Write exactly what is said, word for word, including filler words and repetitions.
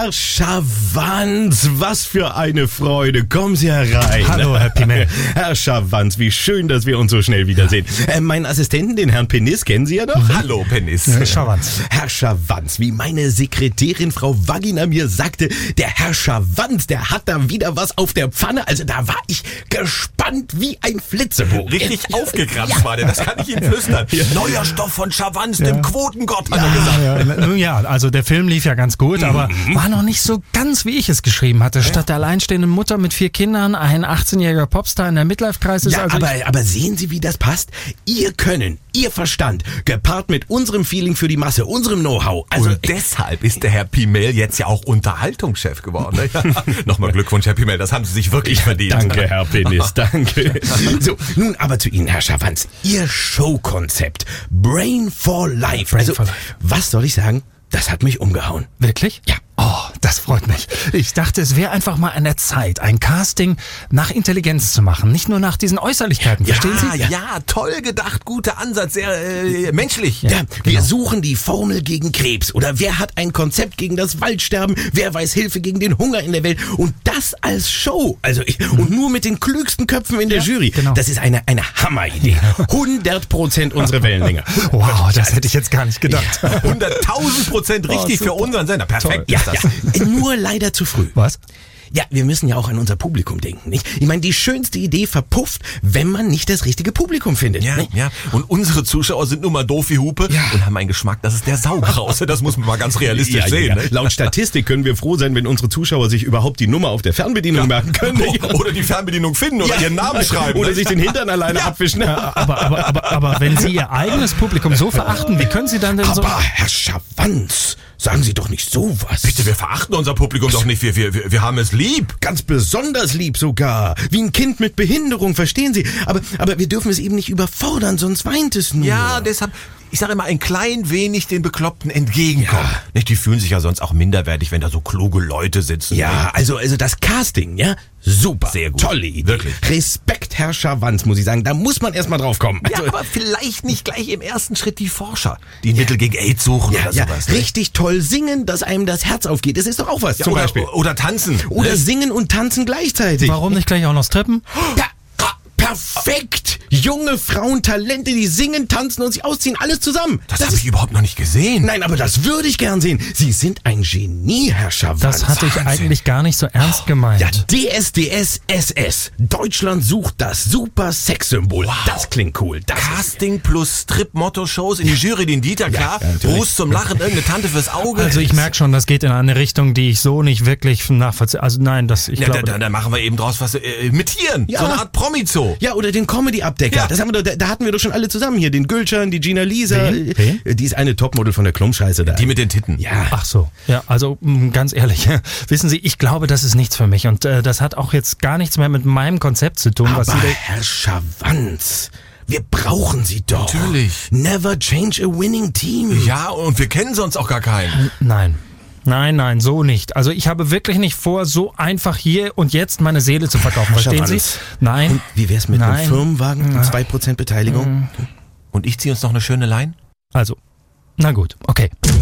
Herr Schawanz, was für eine Freude. Kommen Sie herein. Hallo, Herr Pimmel. Herr Schawanz, wie schön, dass wir uns so schnell wiedersehen. Äh, meinen Assistenten, den Herrn Pennis, kennen Sie ja doch? Mhm. Hallo, Pennis. Herr Schawanz. Herr Schawanz, wie meine Sekretärin Frau Vagina mir sagte, der Herr Schawanz, der hat da wieder was auf der Pfanne. Also da war ich gespannt wie ein Flitzebogen. Richtig aufgekratzt ja. war der, das kann ich Ihnen flüstern. Ja. Neuer Stoff von Schawanz, ja. dem Quotengott, hat ja. er gesagt. Ja, nun ja, also der Film lief ja ganz gut, aber mhm. war noch nicht so ganz, wie ich es geschrieben hatte. Statt der alleinstehenden Mutter mit vier Kindern ein achtzehnjähriger Popstar in der Midlife-Crisis. Ja, also aber, aber sehen Sie, wie das passt? Ihr Können, Ihr Verstand, gepaart mit unserem Feeling für die Masse, unserem Know-how. Also und deshalb ist der Herr Pimmel jetzt ja auch Unterhaltungschef geworden. Ne? Ja. Nochmal Glückwunsch, Herr Pimmel, das haben Sie sich wirklich verdient. Danke, Herr Pennis, danke. So, nun aber zu Ihnen, Herr Schawanz. Ihr Showkonzept, Brain for Life. Brain also, for Life. Was soll ich sagen? Das hat mich umgehauen. Wirklich? Ja. Oh, das freut mich. Ich dachte, es wäre einfach mal an der Zeit, ein Casting nach Intelligenz zu machen, nicht nur nach diesen Äußerlichkeiten. Ja, Verstehen Sie? Ja, ja, toll gedacht, guter Ansatz, sehr äh, menschlich. Ja, Ja, wir genau. suchen die Formel gegen Krebs oder wer hat ein Konzept gegen das Waldsterben, wer weiß Hilfe gegen den Hunger in der Welt und das als Show. Also ich, Mhm. und nur mit den klügsten Köpfen in der Ja, Jury. genau. Das ist eine eine Hammeridee. hundert Prozent unsere Wellenlänge. Wow, das hätte ich jetzt gar nicht gedacht. hunderttausend Prozent richtig Oh, für super. unseren Sender. Perfekt. Ja, ist das. ja, nur leider zu früh. Was? Ja, wir müssen ja auch an unser Publikum denken, nicht? Ich meine, die schönste Idee verpufft, wenn man nicht das richtige Publikum findet. Ja, nicht? ja. Und unsere Zuschauer sind nun mal doof wie Hupe Ja. und haben einen Geschmack, das ist der Saubrause. Das muss man mal ganz realistisch Ja, sehen. ja. Ne? Laut Statistik können wir froh sein, wenn unsere Zuschauer sich überhaupt die Nummer auf der Fernbedienung merken können. Oder die Fernbedienung finden oder Ja. ihren Namen schreiben. Oder ne? sich den Hintern alleine abwischen. Ja, aber, aber, aber, aber wenn Sie Ihr eigenes Publikum so verachten, wie können Sie dann denn so... Aber Herr Schawanz, sagen Sie doch nicht sowas. Bitte, wir verachten unser Publikum doch nicht. Wir, wir, wir, wir haben es lieb. Ganz besonders lieb sogar. Wie ein Kind mit Behinderung, verstehen Sie? Aber, aber wir dürfen es eben nicht überfordern, sonst weint es nur. Ja, deshalb, ich sage immer, ein klein wenig den Bekloppten entgegenkommen. Ja. Nicht, die fühlen sich ja sonst auch minderwertig, wenn da so kluge Leute sitzen. Ja, also, also das Casting, ja, super. Sehr gut. Tolle Idee. Wirklich. Respekt, Herr Schawanz, muss ich sagen. Da muss man erstmal drauf kommen. Ja, aber vielleicht nicht gleich im ersten Schritt die Forscher, die Mittel gegen AIDS suchen ja, oder ja, sowas. ne? richtig toll singen, dass einem das Herz aufgeht. Das ist doch auch was, Ja, zum oder, Beispiel. Oder tanzen. Oder ne? singen und tanzen gleichzeitig. Warum nicht gleich auch noch strippen? Ja, perfekt! Junge Frauen, Talente, die singen, tanzen und sich ausziehen, alles zusammen. Das, das habe ich überhaupt noch nicht gesehen. Nein, aber das würde ich gern sehen. Sie sind ein Genie, Herr Schawanz. Das hatte ich Wahnsinn. eigentlich gar nicht so ernst gemeint. Ja, D S D S S S. Deutschland sucht das super Sexsymbol. Wow. Das klingt cool. Das Casting plus Strip-Motto-Shows in die Jury, den Dieter, klar. ja, natürlich. Gruß zum Lachen, irgendeine Tante fürs Auge. Also ich merke schon, das geht in eine Richtung, die ich so nicht wirklich nachvollziehe. Also nein, das ich Ja, da, glaube... da, da machen wir eben draus was äh, mit Tieren. Ja. So eine Art Promi-Zoo. Ja, oder den Comedy-Abdecker. Ja. Das haben wir doch, da, da hatten wir doch schon alle zusammen hier. Den Gülcan, die Gina Lisa. Wen? Wen? Äh, Die ist eine Topmodel von der Klumpscheiße da. Die mit den Titten. Ja. Ach so, ja, also mh, ganz ehrlich, wissen Sie, ich glaube, das ist nichts für mich und äh, das hat auch jetzt gar nichts mehr mit meinem Konzept zu tun, was Aber Sie da... Herr Schawanz, wir brauchen Sie doch. Natürlich. Never change a winning team. Ja, und wir kennen sonst auch gar keinen. Nein. Nein, nein, so nicht. Also ich habe wirklich nicht vor, so einfach hier und jetzt meine Seele zu verkaufen. Verstehen Sie? Schawanz. Nein. Und wie wär's mit Nein. einem Firmenwagen und zwei Prozent Beteiligung? Und ich ziehe uns noch eine schöne Line? Also, na gut, okay.